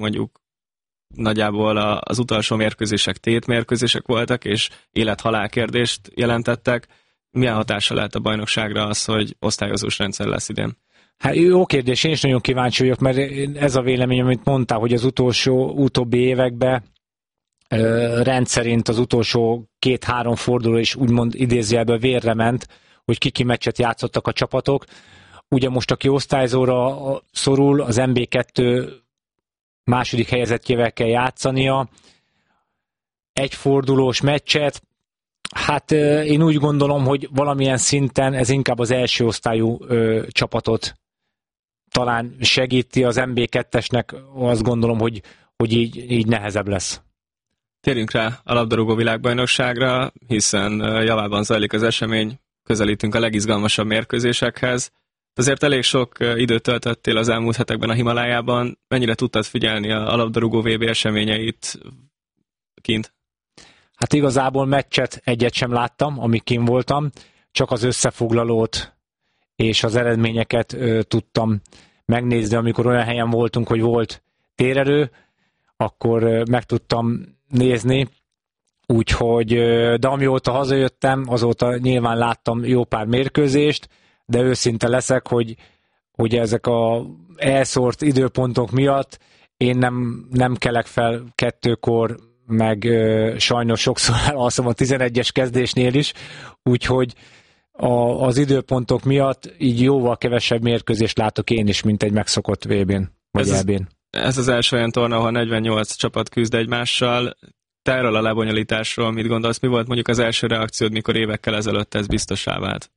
mondjuk nagyjából az utolsó mérkőzések tétmérkőzések voltak, és élet-halál kérdést jelentettek. Milyen hatása lehet a bajnokságra az, hogy osztályozós rendszer lesz idén? Hát jó kérdés, én is nagyon kíváncsi vagyok, mert ez a vélemény, amit mondtál, hogy az utóbbi években rendszerint az utolsó 2-3 forduló is úgymond idézőjelben vérre ment, hogy ki meccset játszottak a csapatok. Ugye most aki osztályzóra szorul, az MB2 második helyezettjével kell játszania. Egy fordulós meccset, hát én úgy gondolom, hogy valamilyen szinten ez inkább az első osztályú csapatot talán segíti, az MB2-esnek azt gondolom, hogy így nehezebb lesz. Térjünk rá a labdarúgó világbajnokságra, hiszen javában zajlik az esemény, közelítünk a legizgalmasabb mérkőzésekhez. Azért elég sok időt töltöttél az elmúlt hetekben a Himalájában. Mennyire tudtad figyelni a labdarúgó VB eseményeit kint? Hát igazából meccset egyet sem láttam, amíg kint voltam, csak az összefoglalót és az eredményeket tudtam megnézni, amikor olyan helyen voltunk, hogy volt térerő, akkor meg tudtam nézni, úgyhogy, de amióta hazajöttem, azóta nyilván láttam jó pár mérkőzést, de őszinte leszek, hogy ezek a elszórt időpontok miatt én nem kelek fel 2-kor, meg sajnos sokszor elalszom a 11-es kezdésnél is, úgyhogy az időpontok miatt így jóval kevesebb mérkőzést látok én is, mint egy megszokott VB-n, vagy EB-n. Ez az első olyan torna, ahol 48 csapat küzd egymással. Te erről a lebonyolításról mit gondolsz? Mi volt mondjuk az első reakciód, mikor évekkel ezelőtt ez biztossá vált?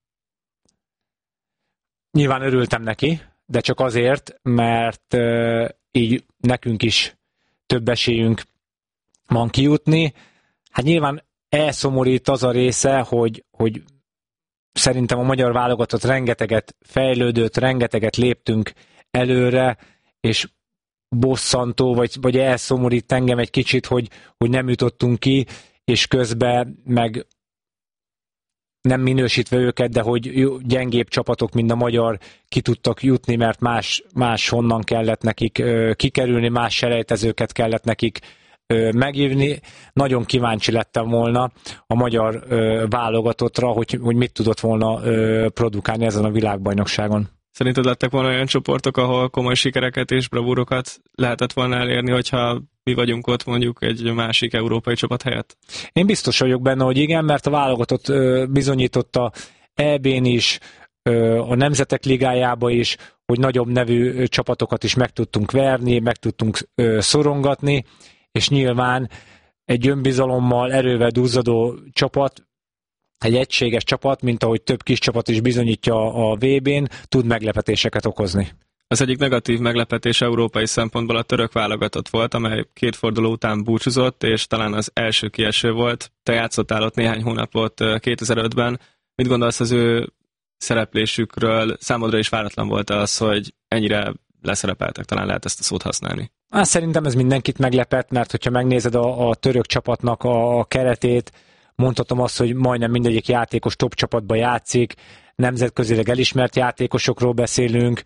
Nyilván örültem neki, de csak azért, mert így nekünk is több esélyünk van kijutni. Hát nyilván elszomorít az a része, hogy szerintem a magyar válogatott rengeteget fejlődött, rengeteget léptünk előre, és bosszantó, vagy elszomorít engem egy kicsit, hogy nem jutottunk ki, és közben meg nem minősítve őket, de hogy gyengébb csapatok, mint a magyar ki tudtak jutni, mert más honnan kellett nekik kikerülni, más selejtezőket kellett nekik megírni. Nagyon kíváncsi lettem volna a magyar válogatottra, hogy mit tudott volna produkálni ezen a világbajnokságon. Szerinted lettek volna olyan csoportok, ahol komoly sikereket és bravúrokat lehetett volna elérni, hogyha mi vagyunk ott mondjuk egy másik európai csapat helyett? Én biztos vagyok benne, hogy igen, mert a válogatott bizonyította EB-n is, a Nemzetek Ligájába is, hogy nagyobb nevű csapatokat is meg tudtunk verni, meg tudtunk szorongatni, és nyilván egy önbizalommal, erővel duzzadó csapat, egy egységes csapat, mint ahogy több kis csapat is bizonyítja a VB-n, tud meglepetéseket okozni. Az egyik negatív meglepetés európai szempontból a török válogatott volt, amely 2 forduló után búcsúzott, és talán az első kieső volt. Te játszottál ott néhány hónapot 2005-ben. Mit gondolsz az ő szereplésükről? Számodra is váratlan volt az, hogy ennyire leszerepeltek, talán lehet ezt a szót használni. Szerintem ez mindenkit meglepett, mert hogyha megnézed a török csapatnak a keretét, mondhatom azt, hogy majdnem mindegyik játékos top csapatban játszik, nemzetközileg elismert játékosokról beszélünk,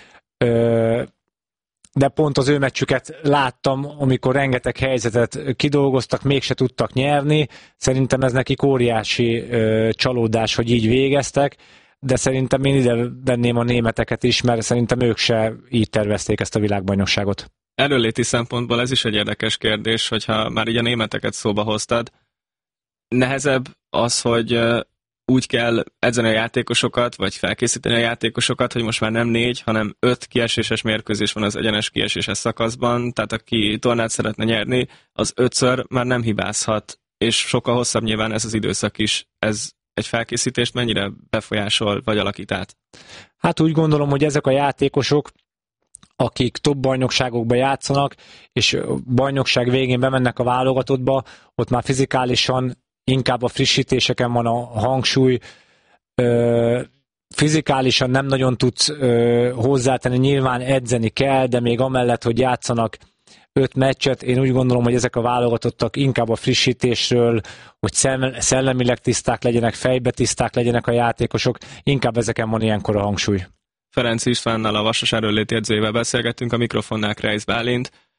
de pont az ő meccsüket láttam, amikor rengeteg helyzetet kidolgoztak, mégse tudtak nyerni. Szerintem ez nekik óriási csalódás, hogy így végeztek, de szerintem én ide venném a németeket is, mert szerintem ők se így tervezték ezt a világbajnokságot. Erőléti szempontból ez is egy érdekes kérdés, hogyha már így a németeket szóba hoztad. Nehezebb az, hogy úgy kell edzeni a játékosokat, vagy felkészíteni a játékosokat, hogy most már nem 4, hanem 5 kieséses mérkőzés van az egyenes kieséses szakaszban, tehát aki tornát szeretne nyerni, az 5-ször már nem hibázhat, és sokkal hosszabb nyilván ez az időszak is. Ez egy felkészítést mennyire befolyásol, vagy alakít át? Hát úgy gondolom, hogy ezek a játékosok, akik top bajnokságokba játszanak, és bajnokság végén bemennek a válogatottba, ott már fizikálisan inkább a frissítéseken van a hangsúly, fizikálisan nem nagyon tudsz hozzátenni, nyilván edzeni kell, de még amellett, hogy játszanak 5 meccset, én úgy gondolom, hogy ezek a válogatottak inkább a frissítésről, hogy szellemileg tiszták legyenek, fejbe tiszták legyenek a játékosok, inkább ezeken van ilyenkor a hangsúly. Ferenc Istvánnal, a Vasas erőnléti edzőjével beszélgettünk, a mikrofonnál Kreisz Bálint.